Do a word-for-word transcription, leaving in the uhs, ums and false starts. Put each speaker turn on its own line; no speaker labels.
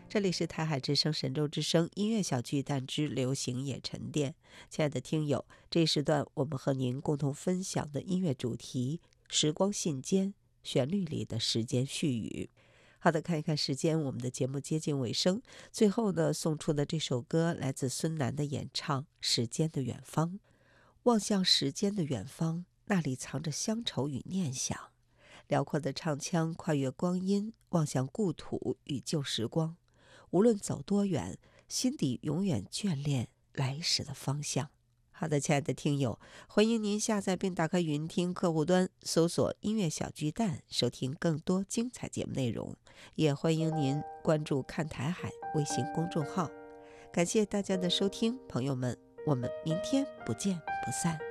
这里是台海之声神州之声音乐小巨蛋之流行野沉淀。亲爱的听友，这一时段我们和您共同分享的音乐主题时光信笺，旋律里的时间絮语。好的，看一看时间，我们的节目接近尾声。最后呢，送出的这首歌来自孙楠的演唱《时间的远方》。望向时间的远方，那里藏着乡愁与念想。辽阔的唱腔跨越光阴，望向故土与旧时光。无论走多远，心底永远眷恋来时的方向。好的，亲爱的听友，欢迎您下载并打开云听客户端，搜索音乐小巨蛋，收听更多精彩节目内容。也欢迎您关注看台海微信公众号。感谢大家的收听，朋友们，我们明天不见不散。